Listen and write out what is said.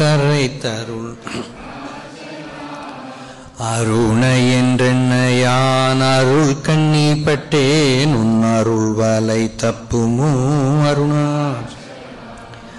கரை தருள் அருண என்றென்ன யான் அருள் கண்ணி பட்டேன் உன் அருள் வலை தப்புமோ அருணா